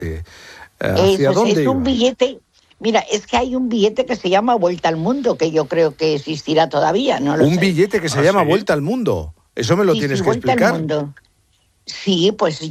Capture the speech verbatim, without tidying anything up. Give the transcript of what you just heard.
Eh, ¿Hacia Eso dónde es, es iba? un billete. Mira, es que hay un billete que se llama Vuelta al Mundo, que yo creo que existirá todavía, no lo Un sé. billete que se ¿Ah, llama sí? Vuelta al Mundo. Eso me lo Sí, sí, tienes que Vuelta al explicar. Mundo. Sí, pues